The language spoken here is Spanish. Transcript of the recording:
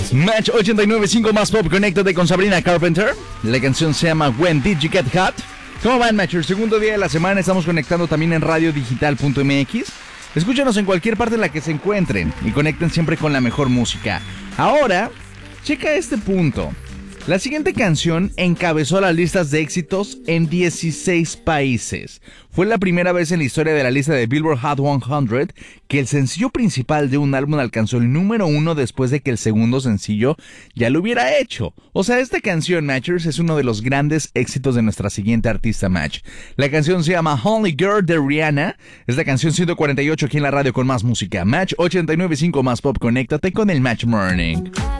Match 89.5 más pop, conéctate con Sabrina Carpenter. La canción se llama When Did You Get Hot. ¿Cómo van, Matchers? Segundo día de la semana, estamos conectando también en radiodigital.mx. Escúchanos en cualquier parte en la que se encuentren y conecten siempre con la mejor música. Ahora, checa este punto. La siguiente canción encabezó las listas de éxitos en 16 países. Fue la primera vez en la historia de la lista de Billboard Hot 100 que el sencillo principal de un álbum alcanzó el número 1 después de que el segundo sencillo ya lo hubiera hecho. O sea, esta canción, Matchers, es uno de los grandes éxitos de nuestra siguiente artista, Match. La canción se llama Only Girl de Rihanna. Es la canción 148 aquí en la radio con más música. Match 89.5 más pop, conéctate con el Match Morning.